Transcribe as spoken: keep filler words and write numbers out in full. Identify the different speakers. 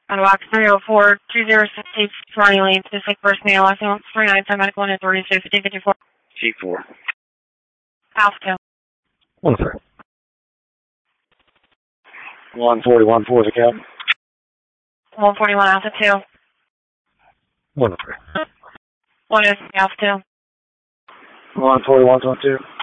Speaker 1: On box three oh four, two oh six eight, Ronnie Lane, Pacific First Mail, Los three nine ten Medical, and authorities fifty fifty-four.
Speaker 2: G four.
Speaker 1: Alpha two.
Speaker 3: One three.
Speaker 2: one forty-one for the cab.
Speaker 1: one forty-one Alpha two.
Speaker 3: One three.
Speaker 1: one oh three Alpha two.
Speaker 2: one forty-one, one two.